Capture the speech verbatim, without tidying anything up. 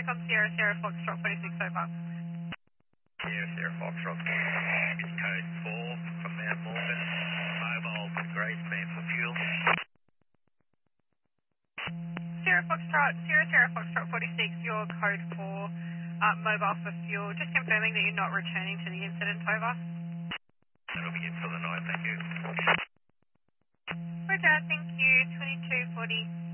Marathon Sierra Sierra Foxtrot forty-six over. Sierra Sierra Foxtrot. It's code four from Mount Morgan. Mobile from Greyspan for fuel. Sierra Foxtrot, Sierra Sierra Foxtrot forty-six, your code four, uh, mobile for fuel. Just confirming that you're not returning to the incident, over. That'll be it for the night, thank you. Roger, thank you, twenty-two forty.